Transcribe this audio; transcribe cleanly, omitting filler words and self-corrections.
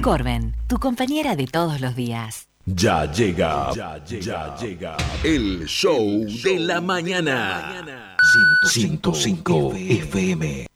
Corben, tu compañera de todos los días. Ya llega el show de la mañana. 105 FM.